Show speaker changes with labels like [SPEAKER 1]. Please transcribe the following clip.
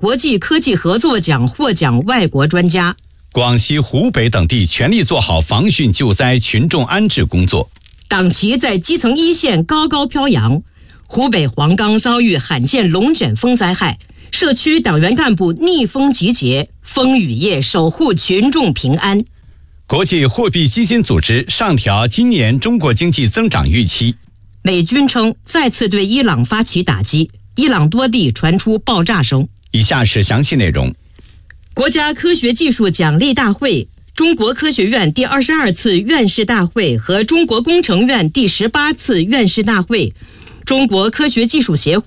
[SPEAKER 1] 国际科技合作奖获奖外国专家。
[SPEAKER 2] 广西、湖北等地全力做好防汛救灾、群众安置工作。
[SPEAKER 1] 党旗在基层一线高高飘扬。湖北黄冈遭遇罕见龙卷风灾害，社区党员干部逆风集结，风雨夜守护群众平安。
[SPEAKER 2] 国际货币基金组织上调今年中国经济增长预期。
[SPEAKER 1] 美军称再次对伊朗发起打击，伊朗多地传出爆炸声。
[SPEAKER 2] 以下是详细内容。
[SPEAKER 1] 国家科学技术奖励大会、中国科学院第22次院士大会和中国工程院第18次院士大会、中国科学技术协会